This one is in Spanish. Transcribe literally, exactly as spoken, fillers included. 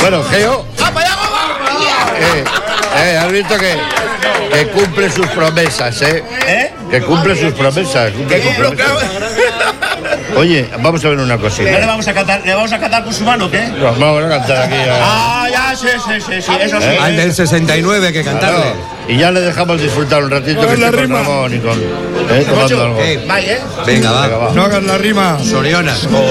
Bueno, Geo. Eh, eh, has visto que, que cumple sus promesas, ¿eh? ¿Eh? Que cumple sus promesas. Cumple sus promesas. Oye, vamos a ver una cosita. ¿No le vamos a cantar, le vamos a cantar con su mano, qué? Nos vamos a cantar aquí a... Ah, ya, sí, sí, sí, sí, eso sí. ¿Eh? Al del sesenta y nueve hay que cantarle. Claro. Y ya le dejamos disfrutar un ratito No que hagas esté la con rima. Ramón y con... ¿eh? Tomando algo. Eh, Vaya, ¿eh? Venga, va. Venga, va. No hagas la rima. Soriona.